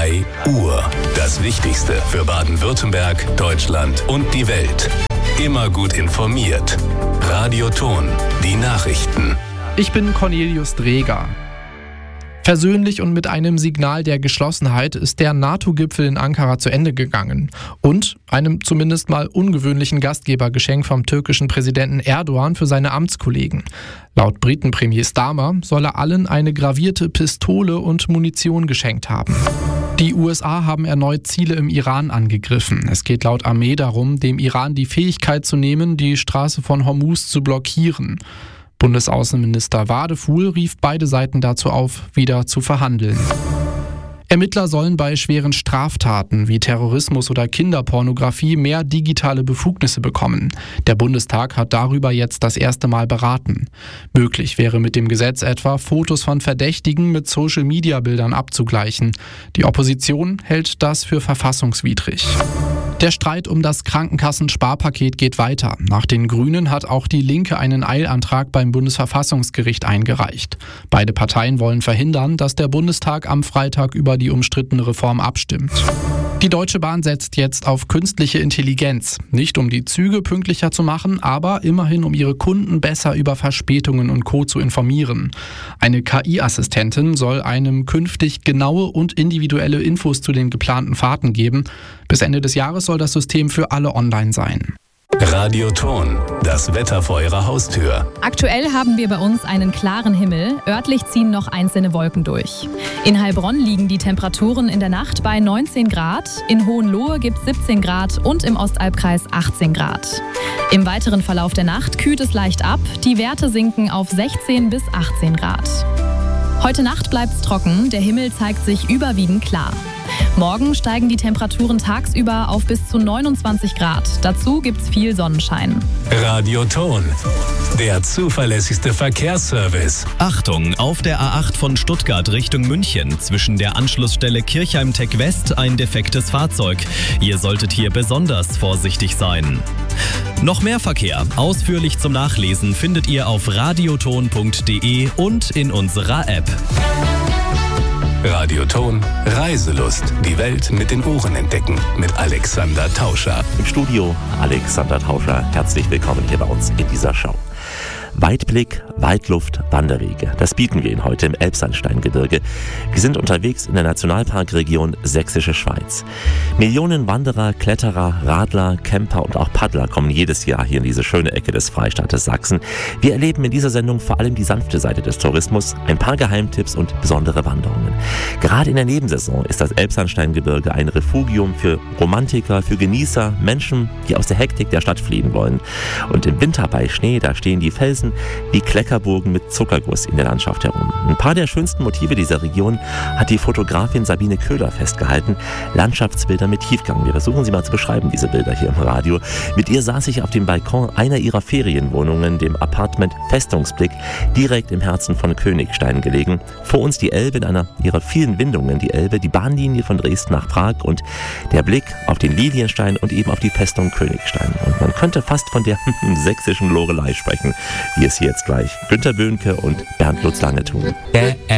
3 Uhr. Das Wichtigste für Baden-Württemberg, Deutschland und die Welt. Immer gut informiert. Radioton, die Nachrichten. Ich bin Cornelius Dreger. Versöhnlich und mit einem Signal der Geschlossenheit ist der NATO-Gipfel in Ankara zu Ende gegangen. Und einem zumindest mal ungewöhnlichen Gastgebergeschenk vom türkischen Präsidenten Erdogan für seine Amtskollegen. Laut Britenpremier Starmer soll er allen eine gravierte Pistole und Munition geschenkt haben. Die USA haben erneut Ziele im Iran angegriffen. Es geht laut Armee darum, dem Iran die Fähigkeit zu nehmen, die Straße von Hormuz zu blockieren. Bundesaußenminister Wadefuhl rief beide Seiten dazu auf, wieder zu verhandeln. Ermittler sollen bei schweren Straftaten wie Terrorismus oder Kinderpornografie mehr digitale Befugnisse bekommen. Der Bundestag hat darüber jetzt das erste Mal beraten. Möglich wäre mit dem Gesetz etwa, Fotos von Verdächtigen mit Social-Media-Bildern abzugleichen. Die Opposition hält das für verfassungswidrig. Der Streit um das Krankenkassen-Sparpaket geht weiter. Nach den Grünen hat auch die Linke einen Eilantrag beim Bundesverfassungsgericht eingereicht. Beide Parteien wollen verhindern, dass der Bundestag am Freitag über die umstrittene Reform abstimmt. Die Deutsche Bahn setzt jetzt auf künstliche Intelligenz. Nicht um die Züge pünktlicher zu machen, aber immerhin um ihre Kunden besser über Verspätungen und Co. zu informieren. Eine KI-Assistentin soll einem künftig genaue und individuelle Infos zu den geplanten Fahrten geben. Bis Ende des Jahres soll das System für alle online sein. Radioton, das Wetter vor Ihrer Haustür. Aktuell haben wir bei uns einen klaren Himmel. Örtlich ziehen noch einzelne Wolken durch. In Heilbronn liegen die Temperaturen in der Nacht bei 19 Grad. In Hohenlohe gibt es 17 Grad und im Ostalbkreis 18 Grad. Im weiteren Verlauf der Nacht kühlt es leicht ab. Die Werte sinken auf 16 bis 18 Grad. Heute Nacht bleibt es trocken. Der Himmel zeigt sich überwiegend klar. Morgen steigen die Temperaturen tagsüber auf bis zu 29 Grad. Dazu gibt's viel Sonnenschein. Radioton, der zuverlässigste Verkehrsservice. Achtung, auf der A8 von Stuttgart Richtung München zwischen der Anschlussstelle Kirchheim-Tech West ein defektes Fahrzeug. Ihr solltet hier besonders vorsichtig sein. Noch mehr Verkehr, ausführlich zum Nachlesen, findet ihr auf radioton.de und in unserer App. Radioton, Reiselust, die Welt mit den Ohren entdecken, mit Alexander Tauscher. Im Studio Alexander Tauscher, herzlich willkommen hier bei uns in dieser Show. Weitblick, Weitluft, Wanderwege. Das bieten wir Ihnen heute im Elbsandsteingebirge. Wir sind unterwegs in der Nationalparkregion Sächsische Schweiz. Millionen Wanderer, Kletterer, Radler, Camper und auch Paddler kommen jedes Jahr hier in diese schöne Ecke des Freistaates Sachsen. Wir erleben in dieser Sendung vor allem die sanfte Seite des Tourismus, ein paar Geheimtipps und besondere Wanderungen. Gerade in der Nebensaison ist das Elbsandsteingebirge ein Refugium für Romantiker, für Genießer, Menschen, die aus der Hektik der Stadt fliehen wollen. Und im Winter bei Schnee, da stehen die Felsen wie Kleckerburgen mit Zuckerguss in der Landschaft herum. Ein paar der schönsten Motive dieser Region hat die Fotografin Sabine Köhler festgehalten. Landschaftsbilder mit Tiefgang. Wir versuchen sie mal zu beschreiben, diese Bilder hier im Radio. Mit ihr saß ich auf dem Balkon einer ihrer Ferienwohnungen, dem Appartement Festungsblick, direkt im Herzen von Königstein gelegen. Vor uns die Elbe in einer ihrer vielen Windungen, die Elbe, die Bahnlinie von Dresden nach Prag und der Blick auf den Lilienstein und eben auf die Festung Königstein. Und man könnte fast von der sächsischen Lorelei sprechen, wie es hier jetzt gleich Günter Böhnke und Bernd Lutz Lange tun.